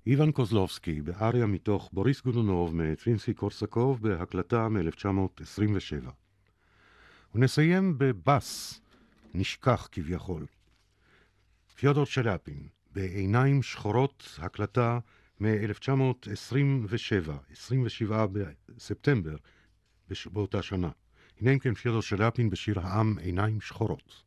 איוון קוזלובסקי באריה מתוך בוריס גודונוב מטרינסקי קורסקוב בהקלטה מ-1927. ונסיים בבס, נשכח כביכול. פיודור צ'לפין, בעיניים שחורות, הקלטה מ-1927, 27 בספטמבר באותה שנה. הנה אם כן פיודור צ'לפין בשיר העם עיניים שחורות.